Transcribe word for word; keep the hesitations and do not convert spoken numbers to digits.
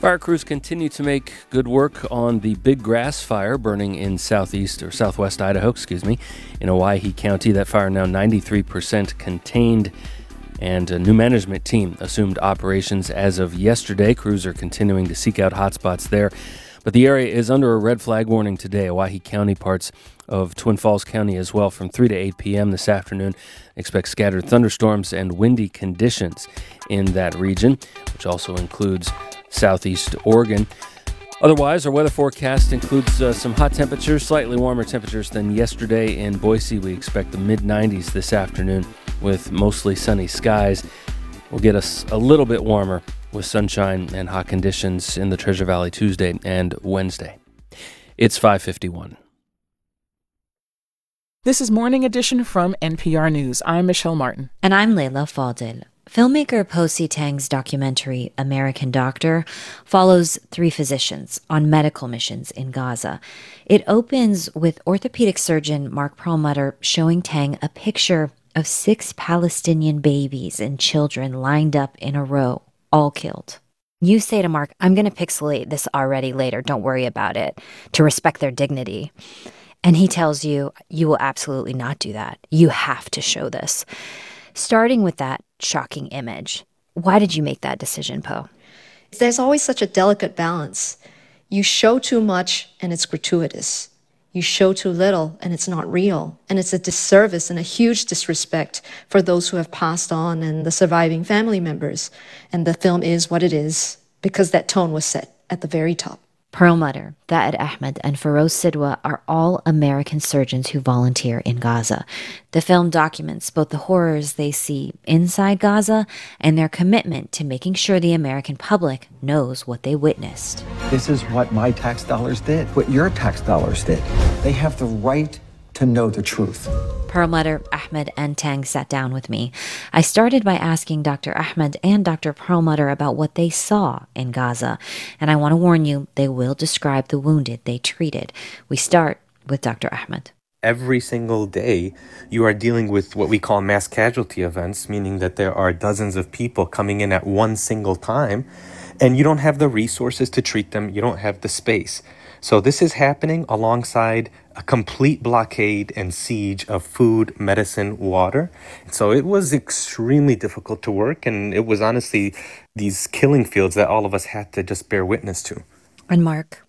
Fire crews continue to make good work on the Big Grass Fire burning in southeast or southwest Idaho, excuse me, in Owyhee County. That fire now ninety-three percent contained, and a new management team assumed operations as of yesterday. Crews are continuing to seek out hotspots there, but the area is under a red flag warning today. Owyhee County, parts of Twin Falls County as well, from three to eight p.m. this afternoon. Expect scattered thunderstorms and windy conditions in that region, which also includes southeast Oregon. Otherwise, our weather forecast includes uh, some hot temperatures, slightly warmer temperatures than yesterday in Boise. We expect the mid nineties this afternoon with mostly sunny skies. We'll get us a little bit warmer with sunshine and hot conditions in the Treasure Valley Tuesday and Wednesday. It's five fifty-one. This is Morning Edition from N P R News. I'm Michelle Martin. And I'm Leila Fadel. Filmmaker Po-Si Tang's documentary, American Doctor, follows three physicians on medical missions in Gaza. It opens with orthopedic surgeon Mark Perlmutter showing Tang a picture of six Palestinian babies and children lined up in a row, all killed. You say to Mark, I'm going to pixelate this already later, don't worry about it, to respect their dignity. And he tells you, you will absolutely not do that. You have to show this. Starting with that shocking image, why did you make that decision, Poe? There's always such a delicate balance. You show too much and it's gratuitous. You show too little and it's not real. And it's a disservice and a huge disrespect for those who have passed on and the surviving family members. And the film is what it is because that tone was set at the very top. Perlmutter, Tha'ad Ahmed, and Feroz Sidwa are all American surgeons who volunteer in Gaza. The film documents both the horrors they see inside Gaza and their commitment to making sure the American public knows what they witnessed. This is what my tax dollars did, what your tax dollars did. They have the right to know the truth. Perlmutter, Ahmed, and Tang sat down with me. I started by asking Doctor Ahmed and Doctor Perlmutter about what they saw in Gaza. And I want to warn you, they will describe the wounded they treated. We start with Doctor Ahmed. Every single day, you are dealing with what we call mass casualty events, meaning that there are dozens of people coming in at one single time, and you don't have the resources to treat them. You don't have the space. So this is happening alongside a complete blockade and siege of food, medicine, water. So it was extremely difficult to work, and it was honestly these killing fields that all of us had to just bear witness to. And Mark,